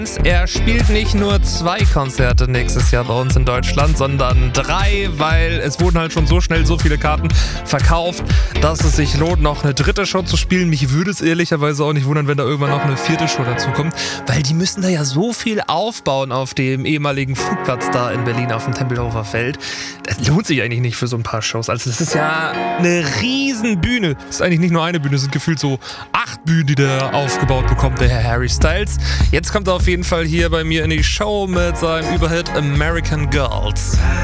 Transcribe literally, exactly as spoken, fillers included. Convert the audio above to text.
Er spielt nicht nur zwei Konzerte nächstes Jahr bei uns in Deutschland, sondern drei, weil es wurden halt schon so schnell so viele Karten verkauft, dass es sich lohnt, noch eine dritte Show zu spielen. Mich würde es ehrlicherweise auch nicht wundern, wenn da irgendwann noch eine vierte Show dazu kommt, weil die müssen da ja so viel aufbauen auf dem ehemaligen Flugplatz da in Berlin auf dem Tempelhofer Feld. Das lohnt sich eigentlich nicht für so ein paar Shows. Also das ist ja eine riesen Bühne. Das ist eigentlich nicht nur eine Bühne, es sind gefühlt so acht Bühnen, die der aufgebaut bekommt, der Herr Harry Styles. Jetzt kommt er auf jeden Fall hier bei mir in die Show mit seinem Überhit American Girls.